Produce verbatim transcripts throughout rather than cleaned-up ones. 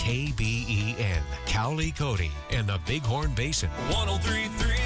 K B E N, Cowley, Cody, and the Bighorn Basin. one oh three point three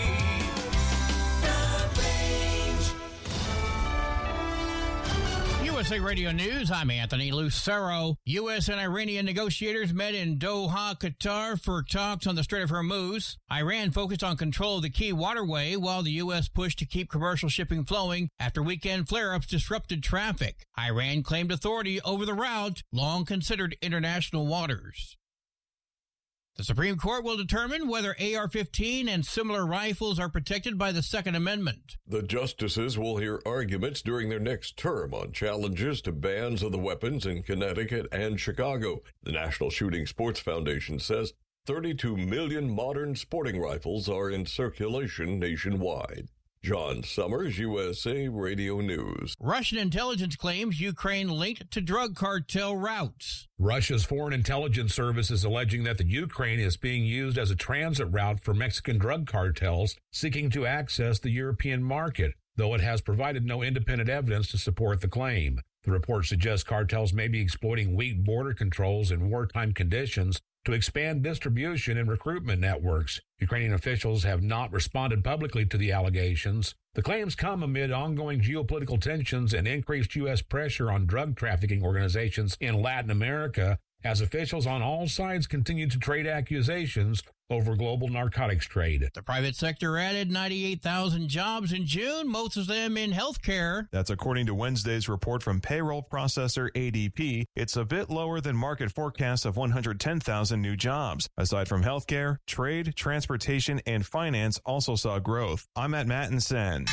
U S A Radio News, I'm Anthony Lucero. U S and Iranian negotiators met in Doha, Qatar for talks on the Strait of Hormuz. Iran focused on control of the key waterway while the U S pushed to keep commercial shipping flowing after weekend flare-ups disrupted traffic. Iran claimed authority over the route, long considered international waters. The Supreme Court will determine whether A R fifteen and similar rifles are protected by the Second Amendment. The justices will hear arguments during their next term on challenges to bans of the weapons in Connecticut and Chicago. The National Shooting Sports Foundation says thirty-two million modern sporting rifles are in circulation nationwide. John Summers, U S A Radio News. Russian intelligence claims Ukraine linked to drug cartel routes. Russia's Foreign Intelligence Service is alleging that the Ukraine is being used as a transit route for Mexican drug cartels seeking to access the European market, though it has provided no independent evidence to support the claim. The report suggests cartels may be exploiting weak border controls in wartime conditions to expand distribution and recruitment networks. Ukrainian officials have not responded publicly to the allegations. The claims come amid ongoing geopolitical tensions and increased U S pressure on drug trafficking organizations in Latin America as officials on all sides continue to trade accusations over global narcotics trade. The private sector added ninety-eight thousand jobs in June, most of them in healthcare. That's according to Wednesday's report from payroll processor A D P. It's a bit lower than market forecasts of one hundred ten thousand new jobs. Aside from healthcare, trade, transportation, and finance also saw growth. I'm at Mattinson.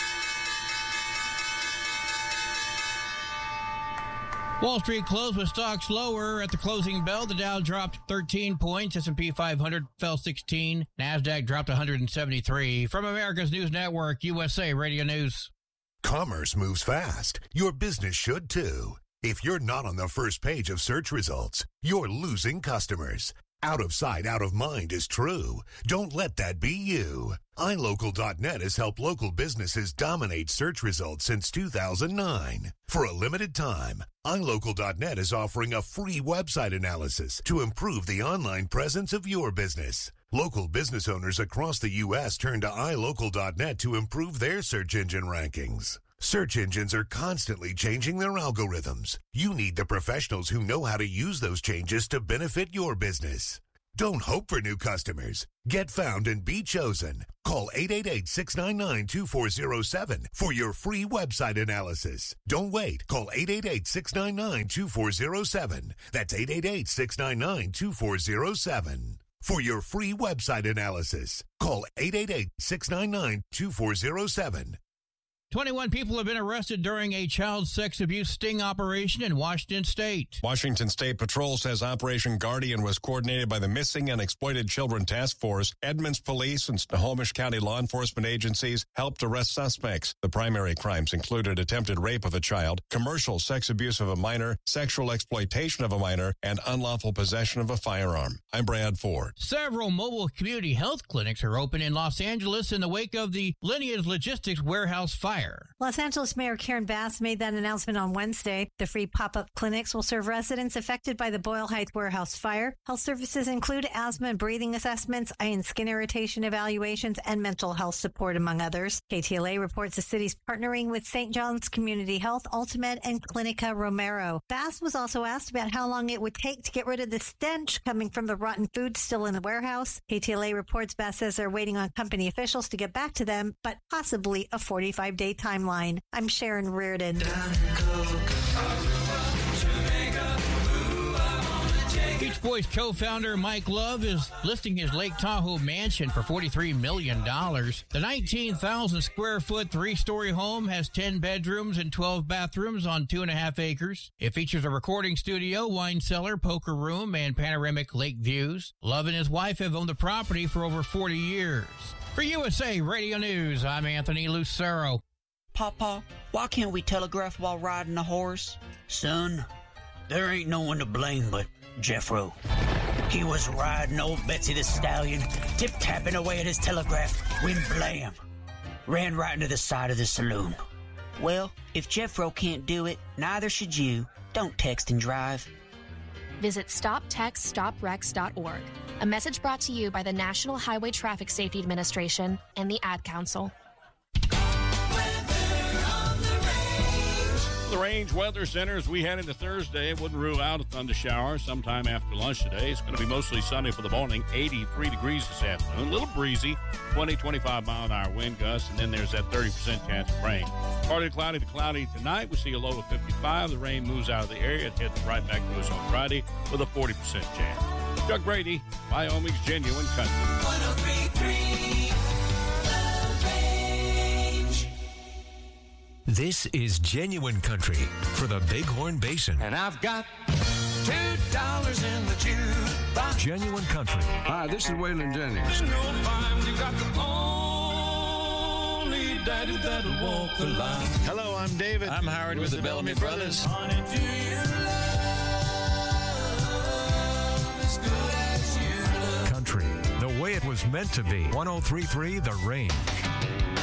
Wall Street closed with stocks lower at the closing bell. The Dow dropped thirteen points. S and P five hundred fell sixteen. NASDAQ dropped one hundred seventy-three. From America's News Network, U S A Radio News. Commerce moves fast. Your business should too. If you're not on the first page of search results, you're losing customers. Out of sight, out of mind is true. Don't let that be you. i local dot net has helped local businesses dominate search results since two thousand nine. For a limited time, i local dot net is offering a free website analysis to improve the online presence of your business. Local business owners across the U S turn to i local dot net to improve their search engine rankings. Search engines are constantly changing their algorithms. You need the professionals who know how to use those changes to benefit your business. Don't hope for new customers. Get found and be chosen. Call eight eight eight, six nine nine, two four zero seven for your free website analysis. Don't wait. Call eight eight eight, six nine nine, two four zero seven. That's eight eight eight, six nine nine, two four zero seven. For your free website analysis, call eight eight eight, six nine nine, two four zero seven. twenty-one people have been arrested during a child sex abuse sting operation in Washington State. Washington State Patrol says Operation Guardian was coordinated by the Missing and Exploited Children Task Force. Edmonds Police and Snohomish County law enforcement agencies helped arrest suspects. The primary crimes included attempted rape of a child, commercial sex abuse of a minor, sexual exploitation of a minor, and unlawful possession of a firearm. I'm Brad Ford. Several mobile community health clinics are open in Los Angeles in the wake of the Lineage Logistics warehouse fire. Los Angeles Mayor Karen Bass made that announcement on Wednesday. The free pop-up clinics will serve residents affected by the Boyle Heights warehouse fire. Health services include asthma and breathing assessments, eye and skin irritation evaluations, and mental health support, among others. K T L A reports the city's partnering with Saint John's Community Health, Ultimate, and Clinica Romero. Bass was also asked about how long it would take to get rid of the stench coming from the rotten food still in the warehouse. K T L A reports Bass says they're waiting on company officials to get back to them, but possibly a forty-five day timeline. I'm Sharon Reardon. Beach Boys co-founder Mike Love is listing his Lake Tahoe mansion for forty-three million dollars. The nineteen thousand square foot three-story home has ten bedrooms and twelve bathrooms on two and a half acres. It features a recording studio, wine cellar, poker room, and panoramic lake views. Love and his wife have owned the property for over forty years. For U S A Radio News, I'm Anthony Lucero. Papa, why can't we telegraph while riding a horse? Son, there ain't no one to blame but Jeffro. He was riding old Betsy the Stallion, tip-tapping away at his telegraph, when blam, ran right into the side of the saloon. Well, if Jeffro can't do it, neither should you. Don't text and drive. visit stop text stop wrecks dot org. A message brought to you by the National Highway Traffic Safety Administration and the Ad Council. The Range Weather Center, as we head into Thursday, wouldn't rule out a thunder shower sometime after lunch today. It's going to be mostly sunny for the morning, eighty-three degrees this afternoon. A little breezy, twenty, twenty-five mile an hour wind gusts, and then there's that thirty percent chance of rain. Partly cloudy to cloudy tonight. We see a low of fifty-five. The rain moves out of the area. It heads right back to us on Friday with a forty percent chance. Chuck Brady, Wyoming's Genuine Country. one oh three point three This is Genuine Country for the Bighorn Basin. And I've got two dollars in the jukebox. Genuine Country. Hi, this is Waylon Jennings. You got the only daddy that'll walk the line. Hello, I'm David. I'm Howard with, with the Bellamy Brothers. Honey, do you love as good as you look? Country, the way it was meant to be. one oh three point three The Range.